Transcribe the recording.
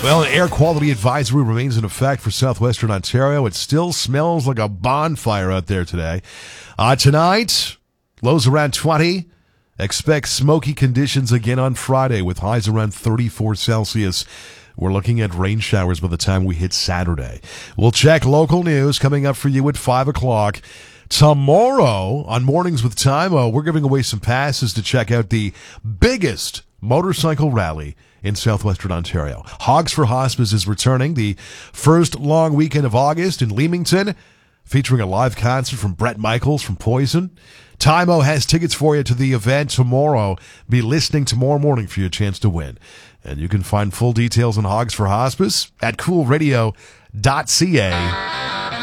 Well, an air quality advisory remains in effect for southwestern Ontario. It still smells like a bonfire out there today. Tonight, lows around 20. Expect smoky conditions again on Friday with highs around 34 Celsius. We're looking at rain showers by the time we hit Saturday. We'll check local news coming up for you at 5 o'clock. Tomorrow on Mornings with Timo, we're giving away some passes to check out the biggest motorcycle rally in southwestern Ontario. Hogs for Hospice is returning the first long weekend of August in Leamington, featuring a live concert from Bret Michaels from Poison. Timo has tickets for you to the event tomorrow. Be listening tomorrow morning for your chance to win. And you can find full details on Hogs for Hospice at coolradio.ca.